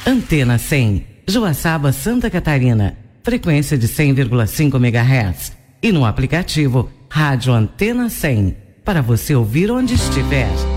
Antena 100, Joaçaba, Santa Catarina, frequência de 100,5 MHz. E no aplicativo Rádio Antena 100, para você ouvir onde estiver.